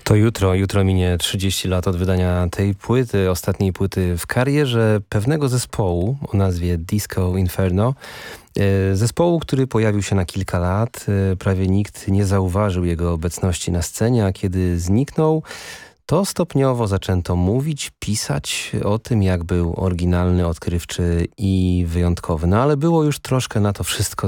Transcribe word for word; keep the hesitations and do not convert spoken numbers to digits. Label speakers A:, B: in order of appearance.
A: To jutro, jutro minie trzydzieści lat od wydania tej płyty, ostatniej płyty w karierze pewnego zespołu o nazwie Disco Inferno. Zespołu, który pojawił się na kilka lat. Prawie nikt nie zauważył jego obecności na scenie, a kiedy zniknął, to stopniowo zaczęto mówić, pisać o tym, jak był oryginalny, odkrywczy i wyjątkowy. No ale było już troszkę na to wszystko